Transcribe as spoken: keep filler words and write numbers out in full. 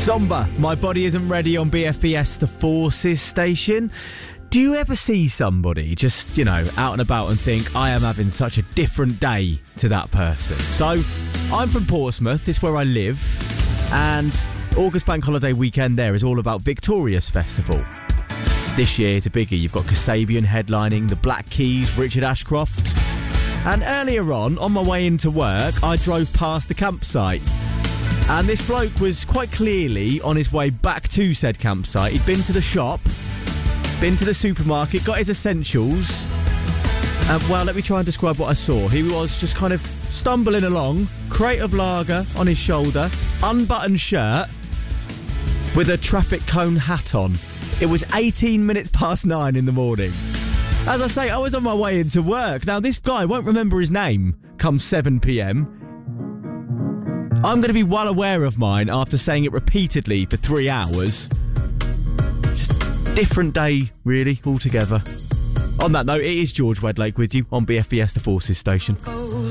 Zomba, My Body Isn't Ready on B F B S, the Forces station. Do you ever see somebody just, you know, out and about and think, I am having such a different day to that person? So, I'm from Portsmouth, it's where I live, and August Bank Holiday weekend there is all about Victorious Festival. This year it's a biggie. You've got Kasabian headlining, the Black Keys, Richard Ashcroft. And earlier on, on my way into work, I drove past the campsite. And this bloke was quite clearly on his way back to said campsite. He'd been to the shop, been to the supermarket, got his essentials. And, well, let me try and describe what I saw. He was just kind of stumbling along, crate of lager on his shoulder, unbuttoned shirt, with a traffic cone hat on. It was eighteen minutes past nine in the morning. As I say, I was on my way into work. Now, this guy won't remember his name come seven p.m. I'm going to be well aware of mine after saying it repeatedly for three hours. Just different day, really, altogether. On that note, it is George Wedlake with you on B F B S, the Forces station.